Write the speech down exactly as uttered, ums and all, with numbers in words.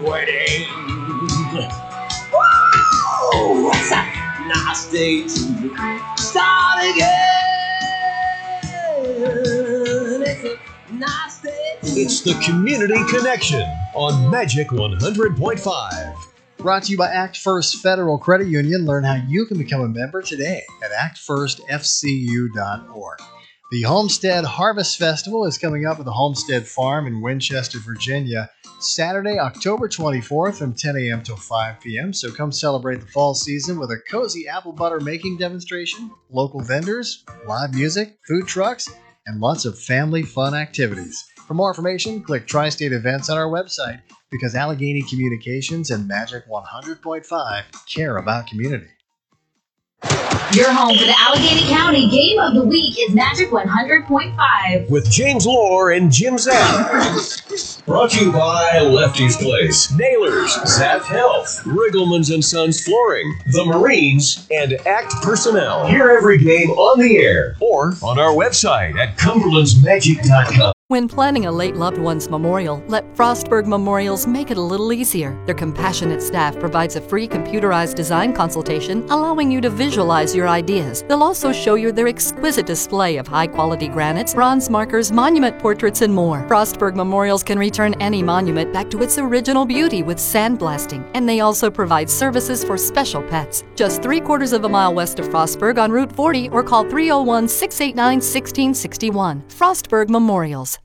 wedding. Whoa! It's a nice day to start again. It's a nice day to It's the Community Connection on Magic one hundred point five. Brought to you by Act First Federal Credit Union. Learn how you can become a member today at act first f c u dot org. The Homestead Harvest Festival is coming up at the Homestead Farm in Winchester, Virginia, Saturday, October twenty-fourth from ten a.m. till five p.m. So come celebrate the fall season with a cozy apple butter making demonstration, local vendors, live music, food trucks, and lots of family fun activities. For more information, click Tri-State Events on our website because Allegheny Communications and Magic one hundred point five care about community. Your home for the Allegheny County Game of the Week is Magic one hundred point five. With James Lohr and Jim Zapp. Brought to you by Lefty's Place, Nailers, Zapp Health, Rigglemans and Sons Flooring, The Marines, and Act Personnel. Hear every game on the air or on our website at cumberlands magic dot com. When planning a late loved one's memorial, let Frostburg Memorials make it a little easier. Their compassionate staff provides a free computerized design consultation, allowing you to visualize your ideas. They'll also show you their exquisite display of high-quality granites, bronze markers, monument portraits, and more. Frostburg Memorials can return any monument back to its original beauty with sandblasting, and they also provide services for special pets. Just three quarters of a mile west of Frostburg on Route forty, or call three oh one, six eight nine, one six six one. Frostburg Memorials.